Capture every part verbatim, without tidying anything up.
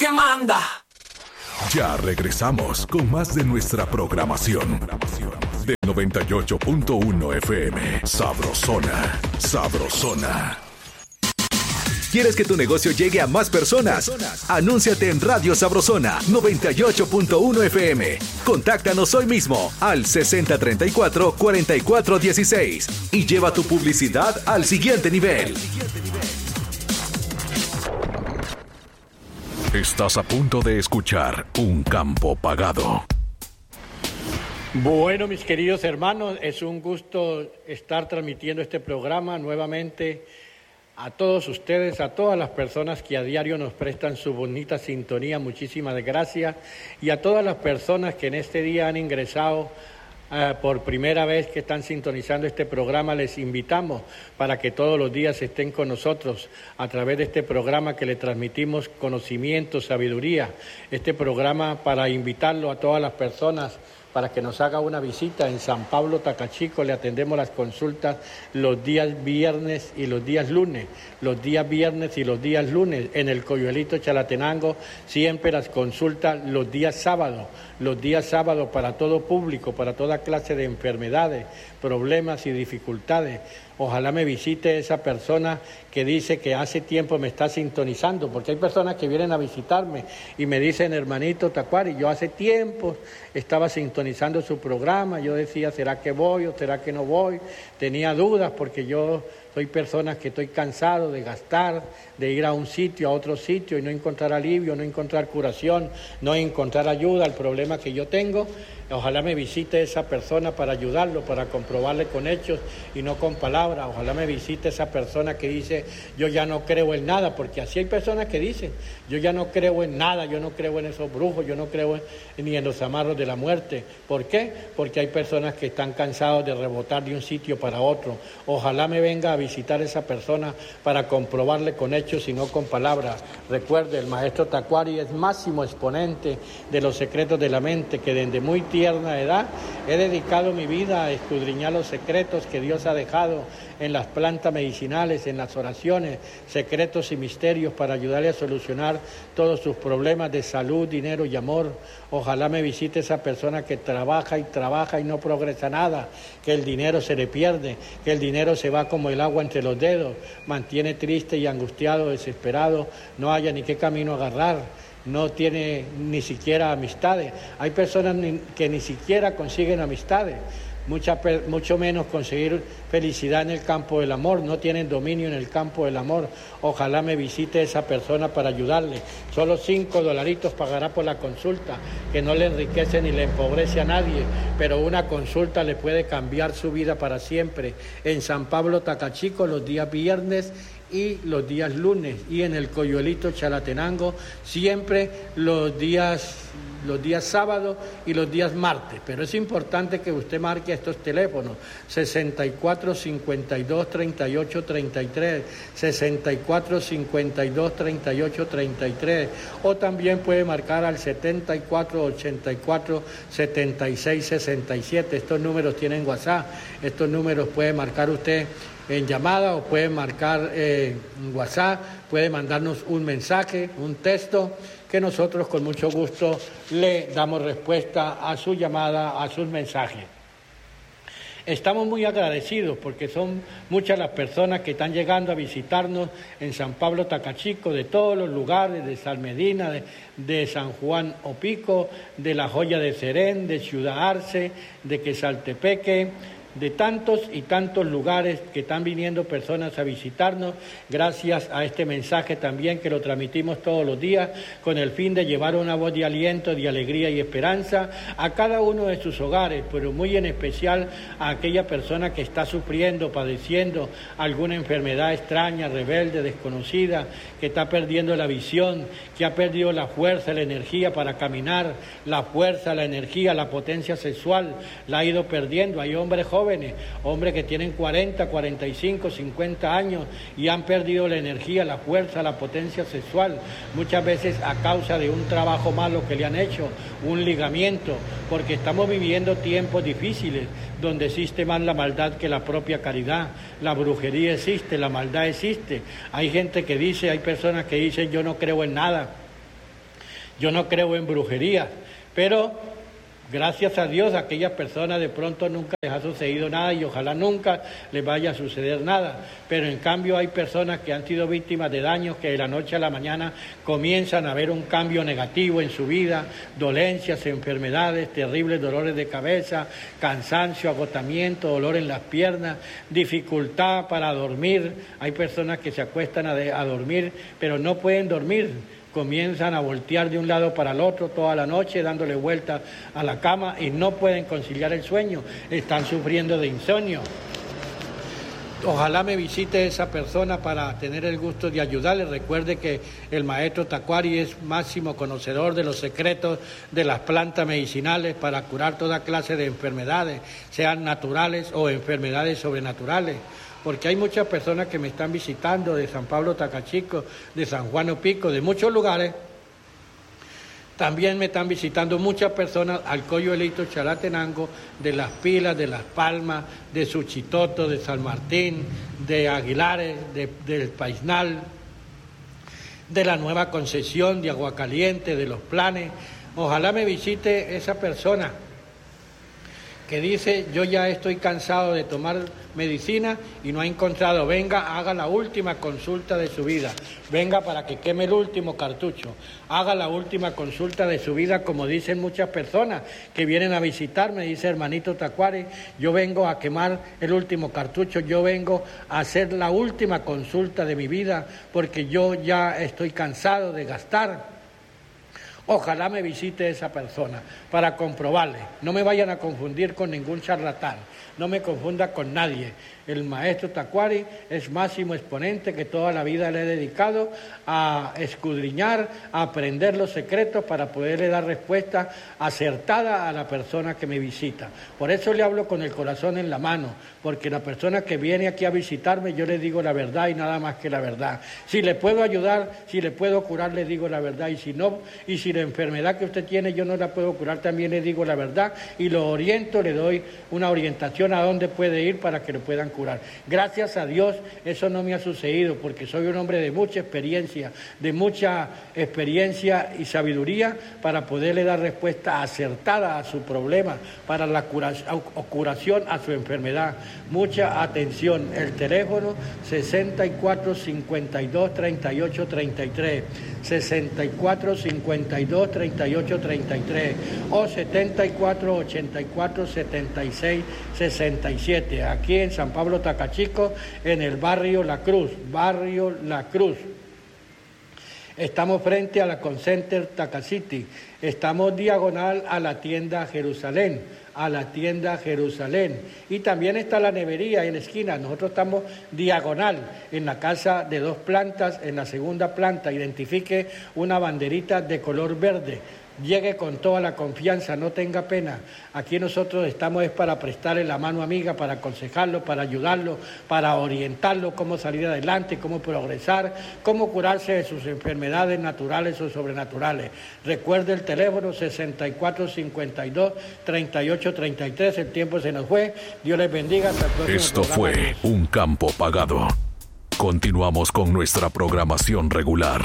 que manda. Ya regresamos con más de nuestra programación. De noventa y ocho punto uno F M. Sabrosona. Sabrosona. ¿Quieres que tu negocio llegue a más personas? Anúnciate en Radio Sabrosona noventa y ocho punto uno F M. Contáctanos hoy mismo al sesenta treinta y cuatro cuarenta y cuatro dieciséis y lleva tu publicidad al siguiente nivel. Estás a punto de escuchar Un Campo Pagado. Bueno, mis queridos hermanos, es un gusto estar transmitiendo este programa nuevamente a todos ustedes, a todas las personas que a diario nos prestan su bonita sintonía. Muchísimas gracias. Y a todas las personas que en este día han ingresado Uh, por primera vez que están sintonizando este programa, les invitamos para que todos los días estén con nosotros a través de este programa que le transmitimos conocimiento, sabiduría, este programa para invitarlo a todas las personas para que nos haga una visita en San Pablo Tacachico. Le atendemos las consultas los días viernes y los días lunes, los días viernes y los días lunes. En el Coyuelito Chalatenango siempre las consultas los días sábados, los días sábados para todo público, para toda clase de enfermedades, problemas y dificultades. Ojalá me visite esa persona que dice que hace tiempo me está sintonizando, porque hay personas que vienen a visitarme y me dicen, hermanito Tacuari, yo hace tiempo estaba sintonizando su programa, yo decía, ¿será que voy o será que no voy? Tenía dudas porque yo soy persona que estoy cansado de gastar, de ir a un sitio, a otro sitio y no encontrar alivio, no encontrar curación, no encontrar ayuda al problema que yo tengo. Ojalá me visite esa persona para ayudarlo, para comprobarle con hechos y no con palabras. Ojalá me visite esa persona que dice, yo ya no creo en nada, porque así hay personas que dicen, yo ya no creo en nada, yo no creo en esos brujos, yo no creo en, ni en los amarros de la muerte. ¿Por qué? Porque hay personas que están cansados de rebotar de un sitio para otro. Ojalá me venga a visitar esa persona para comprobarle con hechos y no con palabras. Recuerde, el maestro Tacuari es máximo exponente de los secretos de la mente, que desde muy tierna edad he dedicado mi vida a escudriñar los secretos que Dios ha dejado en las plantas medicinales, en las oraciones, secretos y misterios para ayudarle a solucionar todos sus problemas de salud, dinero y amor. Ojalá me visite esa persona que trabaja y trabaja y no progresa nada, que el dinero se le pierde, que el dinero se va como el agua entre los dedos, mantiene triste y angustiado, desesperado, no haya ni qué camino agarrar, no tiene ni siquiera amistades. Hay personas que ni siquiera consiguen amistades, mucha, mucho menos conseguir felicidad en el campo del amor, no tienen dominio en el campo del amor. Ojalá me visite esa persona para ayudarle. Solo cinco dolaritos pagará por la consulta, que no le enriquece ni le empobrece a nadie, pero una consulta le puede cambiar su vida para siempre. En San Pablo Tacachico los días viernes y los días lunes, y en el Coyuelito Chalatenango siempre los días los días sábados y los días martes. Pero es importante que usted marque estos teléfonos: sesenta y cuatro cincuenta y dos treinta y ocho treinta y tres, sesenta y cuatro cincuenta y dos treinta y ocho treinta y tres, o también puede marcar al setenta y cuatro ochenta y cuatro setenta y seis sesenta y siete. Estos números tienen WhatsApp, estos números puede marcar usted en llamada o puede marcar eh, en WhatsApp, puede mandarnos un mensaje, un texto, que nosotros con mucho gusto le damos respuesta a su llamada, a sus mensajes. Estamos muy agradecidos porque son muchas las personas que están llegando a visitarnos en San Pablo Tacachico, de todos los lugares, de San Medina, de, de San Juan Opico, de La Joya de Serén, de Ciudad Arce, de Quesaltepeque, de tantos y tantos lugares que están viniendo personas a visitarnos, gracias a este mensaje también que lo transmitimos todos los días, con el fin de llevar una voz de aliento, de alegría y esperanza a cada uno de sus hogares, pero muy en especial a aquella persona que está sufriendo, padeciendo alguna enfermedad extraña, rebelde, desconocida, que está perdiendo la visión, que ha perdido la fuerza, la energía para caminar, la fuerza, la energía, la potencia sexual, la ha ido perdiendo. Hay hombres jóvenes jóvenes, hombres que tienen cuarenta, cuarenta y cinco, cincuenta años y han perdido la energía, la fuerza, la potencia sexual, muchas veces a causa de un trabajo malo que le han hecho, un ligamiento, porque estamos viviendo tiempos difíciles donde existe más la maldad que la propia caridad, la brujería existe, la maldad existe. Hay gente que dice, hay personas que dicen yo no creo en nada, Yo no creo en brujería, pero gracias a Dios, a aquellas personas de pronto nunca les ha sucedido nada y ojalá nunca les vaya a suceder nada. Pero en cambio hay personas que han sido víctimas de daños que de la noche a la mañana comienzan a ver un cambio negativo en su vida, dolencias, enfermedades, terribles dolores de cabeza, cansancio, agotamiento, dolor en las piernas, dificultad para dormir. Hay personas que se acuestan a, de, a dormir, pero no pueden dormir. Comienzan a voltear de un lado para el otro toda la noche, dándole vuelta a la cama y no pueden conciliar el sueño, están sufriendo de insomnio. Ojalá me visite esa persona para tener el gusto de ayudarle. Recuerde que el maestro Tacuary es máximo conocedor de los secretos de las plantas medicinales para curar toda clase de enfermedades, sean naturales o enfermedades sobrenaturales. Porque hay muchas personas que me están visitando de San Pablo Tacachico, de San Juan Opico, de muchos lugares. También me están visitando muchas personas al Coyo Elito Chalatenango, de Las Pilas, de Las Palmas, de Suchitoto, de San Martín, de Aguilares, de, del Paisnal, de la Nueva Concesión, de Aguacaliente, de Los Planes. Ojalá me visite esa persona que dice, yo ya estoy cansado de tomar medicina y no ha encontrado. Venga, haga la última consulta de su vida. Venga para que queme el último cartucho. Haga la última consulta de su vida, como dicen muchas personas que vienen a visitarme. Dice, hermanito Tacuary, yo vengo a quemar el último cartucho, yo vengo a hacer la última consulta de mi vida porque yo ya estoy cansado de gastar. Ojalá me visite esa persona para comprobarle. No me vayan a confundir con ningún charlatán, no me confunda con nadie. El maestro Tacuary es máximo exponente que toda la vida le he dedicado a escudriñar, a aprender los secretos para poderle dar respuesta acertada a la persona que me visita. Por eso le hablo con el corazón en la mano, porque la persona que viene aquí a visitarme, yo le digo la verdad y nada más que la verdad. Si le puedo ayudar, si le puedo curar, le digo la verdad, y si no, y si la enfermedad que usted tiene yo no la puedo curar, también le digo la verdad y lo oriento, le doy una orientación a dónde puede ir para que lo puedan curar. Gracias a Dios eso no me ha sucedido porque soy un hombre de mucha experiencia, de mucha experiencia y sabiduría para poderle dar respuesta acertada a su problema, para la curación, curación a su enfermedad. Mucha atención, el teléfono sesenta y cuatro cincuenta y dos treinta y ocho treinta y tres, sesenta y cuatro cincuenta y dos treinta y ocho treinta y tres o setenta y cuatro ochenta y cuatro setenta y seis sesenta y siete, aquí en San Pablo Tacachico, en el barrio La Cruz, barrio La Cruz. Estamos frente a la Concenter Tacacity, estamos diagonal a la tienda Jerusalén, a la tienda Jerusalén, y también está la nevería en la esquina. Nosotros estamos diagonal en la casa de dos plantas, en la segunda planta. Identifique una banderita de color verde. Llegue con toda la confianza, no tenga pena. Aquí nosotros estamos es para prestarle la mano amiga, para aconsejarlo, para ayudarlo, para orientarlo cómo salir adelante, cómo progresar, cómo curarse de sus enfermedades naturales o sobrenaturales. Recuerde el teléfono sesenta y cuatro cincuenta y dos treinta y ocho treinta y tres. El tiempo se nos fue. Dios les bendiga. Hasta el próximo Esto programa. fue Un Campo Pagado. Continuamos con nuestra programación regular.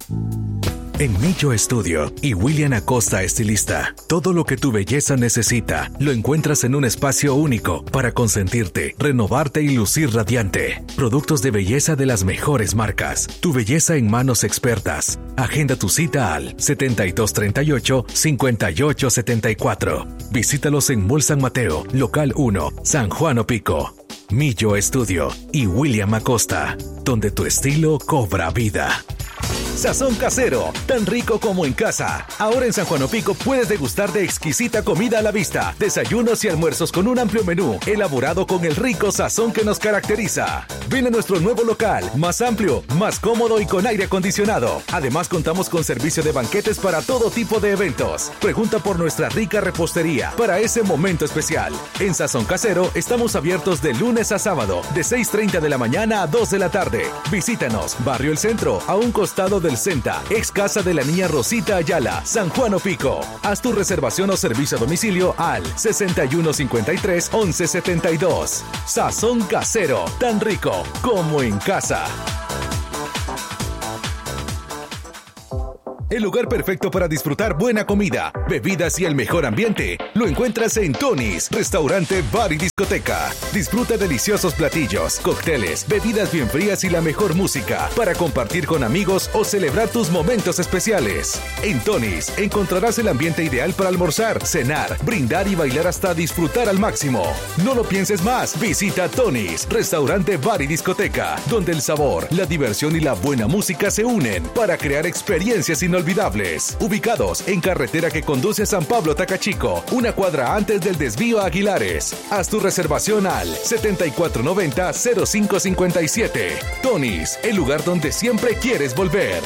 En Millo Estudio y William Acosta Estilista, todo lo que tu belleza necesita lo encuentras en un espacio único para consentirte, renovarte y lucir radiante. Productos de belleza de las mejores marcas. Tu belleza en manos expertas. Agenda tu cita al setenta y dos treinta y ocho cincuenta y ocho setenta y cuatro. Visítalos en Mall San Mateo, Local uno, San Juan Opico. Millo Estudio y William Acosta, donde tu estilo cobra vida. Sazón casero, tan rico como en casa. Ahora en San Juan Opico puedes degustar de exquisita comida a la vista, desayunos y almuerzos con un amplio menú, elaborado con el rico sazón que nos caracteriza. Ven a nuestro nuevo local, más amplio, más cómodo y con aire acondicionado. Además contamos con servicio de banquetes para todo tipo de eventos. Pregunta por nuestra rica repostería para ese momento especial. En Sazón Casero estamos abiertos de lunes a sábado, de seis treinta de la mañana a dos de la tarde. Visítanos, Barrio El Centro, a un costado de del Centa, ex casa de la niña Rosita Ayala, San Juan Opico. Haz tu reservación o servicio a domicilio al sesenta y uno cincuenta y tres once setenta y dos. Sazón casero, tan rico como en casa. el lugar perfecto para disfrutar buena comida, bebidas y el mejor ambiente, lo encuentras en Tony's, restaurante, bar y discoteca. Disfruta deliciosos platillos, cócteles, bebidas bien frías y la mejor música para compartir con amigos o celebrar tus momentos especiales. En Tony's encontrarás el ambiente ideal para almorzar, cenar, brindar y bailar hasta disfrutar al máximo. No lo pienses más, visita Tony's, restaurante, bar y discoteca, donde el sabor, la diversión y la buena música se unen para crear experiencias inolvidables. Ubicados en carretera que conduce a San Pablo Tacachico, una cuadra antes del desvío a Aguilares. Haz tu reservación al setenta y cuatro noventa cero cinco cincuenta y siete. Tony's, el lugar donde siempre quieres volver.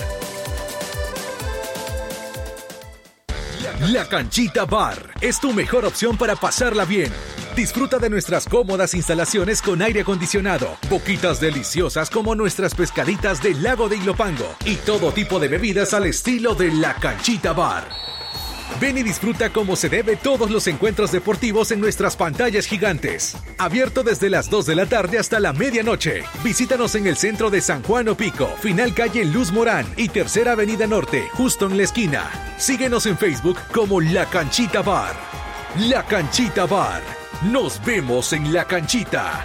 La Canchita Bar es tu mejor opción para pasarla bien. Disfruta de nuestras cómodas instalaciones con aire acondicionado, boquitas deliciosas como nuestras pescaditas del lago de Ilopango y todo tipo de bebidas al estilo de La Canchita Bar. Ven y disfruta como se debe todos los encuentros deportivos en nuestras pantallas gigantes. Abierto desde las dos de la tarde hasta la medianoche. Visítanos en el centro de San Juan Opico, final calle Luz Morán y Tercera Avenida Norte, justo en la esquina. Síguenos en Facebook como La Canchita Bar. La Canchita Bar. Nos vemos en La Canchita.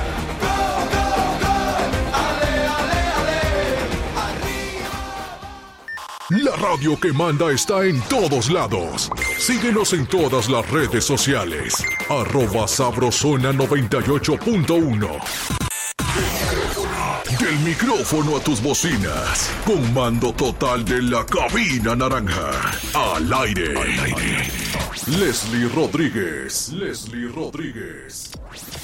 La radio que manda está en todos lados. Síguenos en todas las redes sociales. Arroba Sabrosona noventa y ocho punto uno. Del micrófono a tus bocinas. Con mando total de la cabina naranja. Al aire. Al aire. Leslie Rodríguez. Leslie Rodríguez.